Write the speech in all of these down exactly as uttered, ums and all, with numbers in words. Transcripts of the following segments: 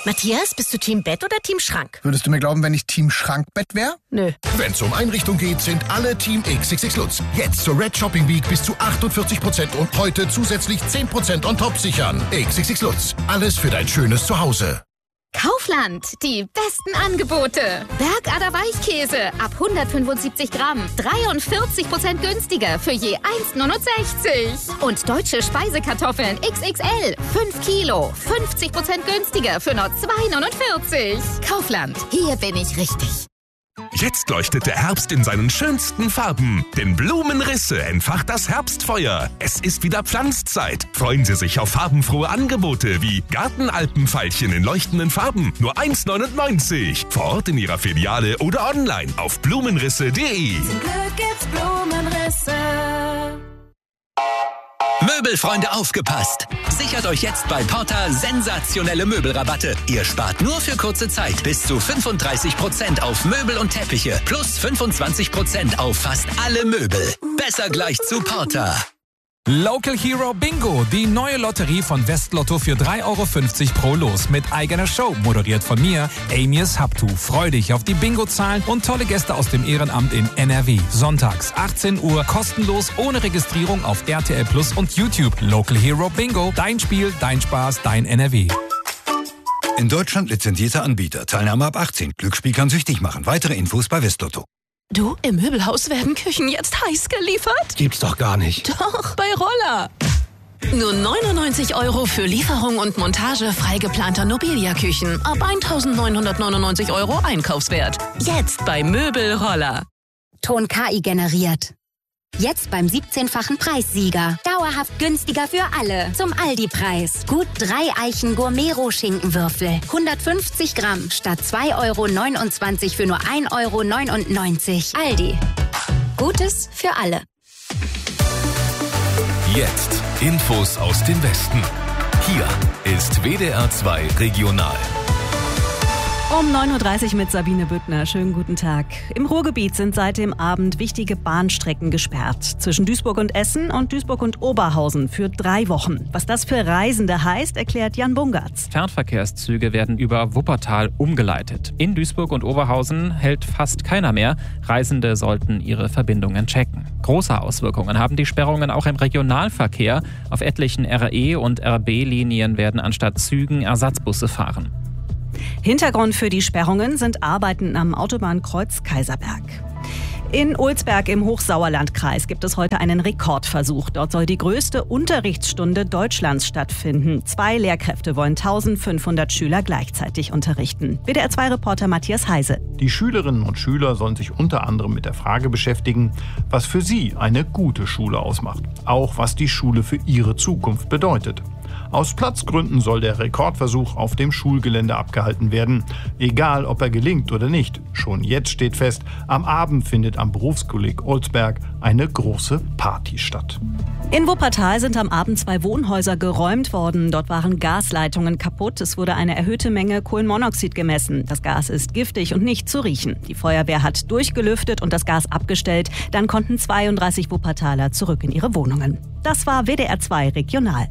Matthias, bist du Team Bett oder Team Schrank? Würdest du mir glauben, wenn ich Team Schrankbett wäre? Nö. Wenn's um Einrichtung geht, sind alle Team X X X Lutz. Jetzt zur Red Shopping Week bis zu achtundvierzig Prozent und heute zusätzlich zehn Prozent on top sichern. X X X Lutz. Alles für dein schönes Zuhause. Kaufland, die besten Angebote. Bergader Weichkäse ab hundertfünfundsiebzig Gramm, dreiundvierzig Prozent günstiger für je eins Komma neunundsechzig. Und deutsche Speisekartoffeln X X L, fünf Kilo, fünfzig Prozent günstiger für nur zwei Komma neunundvierzig. Kaufland, hier bin ich richtig. Jetzt leuchtet der Herbst in seinen schönsten Farben. Denn Blumenrisse entfacht das Herbstfeuer. Es ist wieder Pflanzzeit. Freuen Sie sich auf farbenfrohe Angebote wie Gartenalpenfeilchen in leuchtenden Farben. Nur eins Komma neunundneunzig. Vor Ort in Ihrer Filiale oder online auf blumenrisse punkt de. Zum Glück gibt's Blumenrisse. Möbelfreunde, aufgepasst! Sichert euch jetzt bei Porta sensationelle Möbelrabatte. Ihr spart nur für kurze Zeit bis zu fünfunddreißig Prozent auf Möbel und Teppiche plus fünfundzwanzig Prozent auf fast alle Möbel. Besser gleich zu Porta. Local Hero Bingo, die neue Lotterie von Westlotto für drei Euro fünfzig pro Los mit eigener Show, moderiert von mir, Amias Habtu. Freu dich auf die Bingo-Zahlen und tolle Gäste aus dem Ehrenamt in N R W. Sonntags, achtzehn Uhr, kostenlos, ohne Registrierung auf R T L Plus und YouTube. Local Hero Bingo, dein Spiel, dein Spaß, dein N R W. In Deutschland lizenzierter Anbieter. Teilnahme ab achtzehn. Glücksspiel kann süchtig machen. Weitere Infos bei Westlotto. Du, im Möbelhaus werden Küchen jetzt heiß geliefert? Gibt's doch gar nicht. Doch, bei Roller. Nur neunundneunzig Euro für Lieferung und Montage frei geplanter Nobilia-Küchen. Ab eintausendneunhundertneunundneunzig Euro Einkaufswert. Jetzt bei Möbel Roller. Ton K I generiert. Jetzt beim siebzehnfachen Preissieger. Dauerhaft günstiger für alle. Zum Aldi-Preis. Gut drei Eichen Gourmet-Schinkenwürfel. hundertfünfzig Gramm statt zwei Euro neunundzwanzig für nur ein Euro neunundneunzig. Aldi. Gutes für alle. Jetzt Infos aus dem Westen. Hier ist W D R zwei Regional. Um neun Uhr dreißig mit Sabine Büttner. Schönen guten Tag. Im Ruhrgebiet sind seit dem Abend wichtige Bahnstrecken gesperrt. Zwischen Duisburg und Essen und Duisburg und Oberhausen für drei Wochen. Was das für Reisende heißt, erklärt Jan Bungartz. Fernverkehrszüge werden über Wuppertal umgeleitet. In Duisburg und Oberhausen hält fast keiner mehr. Reisende sollten ihre Verbindungen checken. Große Auswirkungen haben die Sperrungen auch im Regionalverkehr. Auf etlichen R E- und R B-Linien werden anstatt Zügen Ersatzbusse fahren. Hintergrund für die Sperrungen sind Arbeiten am Autobahnkreuz Kaiserberg. In Ulsberg im Hochsauerlandkreis gibt es heute einen Rekordversuch. Dort soll die größte Unterrichtsstunde Deutschlands stattfinden. Zwei Lehrkräfte wollen eintausendfünfhundert Schüler gleichzeitig unterrichten. W D R zwei Reporter Matthias Heise. Die Schülerinnen und Schüler sollen sich unter anderem mit der Frage beschäftigen, was für sie eine gute Schule ausmacht. Auch was die Schule für ihre Zukunft bedeutet. Aus Platzgründen soll der Rekordversuch auf dem Schulgelände abgehalten werden. Egal, ob er gelingt oder nicht. Schon jetzt steht fest, am Abend findet am Berufskolleg Olsberg eine große Party statt. In Wuppertal sind am Abend zwei Wohnhäuser geräumt worden. Dort waren Gasleitungen kaputt. Es wurde eine erhöhte Menge Kohlenmonoxid gemessen. Das Gas ist giftig und nicht zu riechen. Die Feuerwehr hat durchgelüftet und das Gas abgestellt. Dann konnten zweiunddreißig Wuppertaler zurück in ihre Wohnungen. Das war W D R zwei Regional.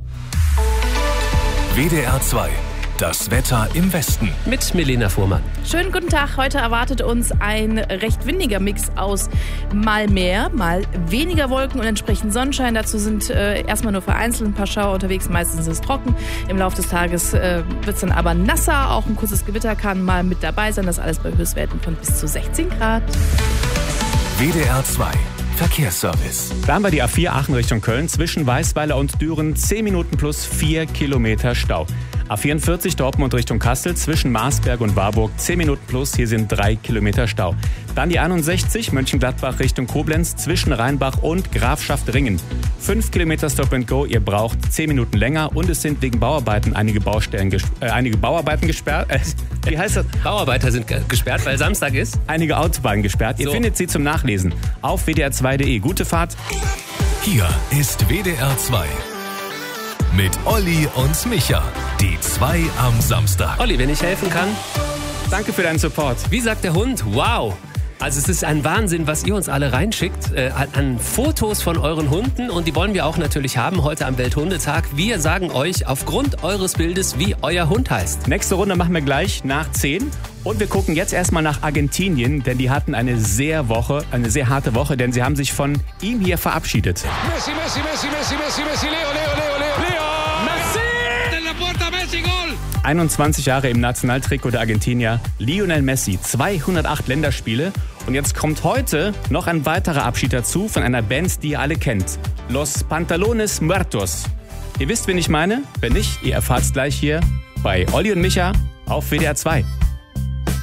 W D R zwei. Das Wetter im Westen. Mit Melina Fuhrmann. Schönen guten Tag. Heute erwartet uns ein recht windiger Mix aus mal mehr, mal weniger Wolken und entsprechend Sonnenschein. Dazu sind äh, erstmal nur vereinzelt ein paar Schauer unterwegs. Meistens ist es trocken. Im Laufe des Tages äh, wird es dann aber nasser. Auch ein kurzes Gewitter kann mal mit dabei sein. Das alles bei Höchstwerten von bis zu sechzehn Grad. W D R zwei. Verkehrsservice. Da haben wir die A vier Aachen Richtung Köln zwischen Weißweiler und Düren zehn Minuten plus vier Kilometer Stau. A vierundvierzig Dortmund Richtung Kassel zwischen Marsberg und Warburg zehn Minuten plus, hier sind drei Kilometer Stau. Dann die einundsechzig Mönchengladbach Richtung Koblenz zwischen Rheinbach und Grafschaft-Ringen. fünf Kilometer Stop and Go, ihr braucht zehn Minuten länger und es sind wegen Bauarbeiten einige Baustellen ges- äh, einige Bauarbeiten gesperrt. Äh, wie heißt das? Bauarbeiter sind gesperrt, weil Samstag ist. Einige Autobahnen gesperrt. Ihr so. findet sie zum Nachlesen auf w d r zwei punkt de. Gute Fahrt. Hier ist W D R zwei. Mit Olli und Micha. Die zwei am Samstag. Olli, wenn ich helfen kann. Danke für deinen Support. Wie sagt der Hund? Wow. Also es ist ein Wahnsinn, was ihr uns alle reinschickt äh, an Fotos von euren Hunden und die wollen wir auch natürlich haben heute am Welthundetag. Wir sagen euch aufgrund eures Bildes, wie euer Hund heißt. Nächste Runde machen wir gleich nach zehn und wir gucken jetzt erstmal nach Argentinien, denn die hatten eine sehr Woche, eine sehr harte Woche, denn sie haben sich von ihm hier verabschiedet. Messi, Messi, Messi, Messi, Messi, Messi, Leo, Leo, Leo, Leo, Leo! Messi! De la Puerta, Messi, Goal! einundzwanzig Jahre im Nationaltrikot der Argentinier, Lionel Messi, zweihundertacht Länderspiele. Und jetzt kommt heute noch ein weiterer Abschied dazu von einer Band, die ihr alle kennt. Los Pantalones Muertos. Ihr wisst, wen ich meine? Wenn nicht, ihr erfahrt's gleich hier bei Olli und Micha auf W D R zwei.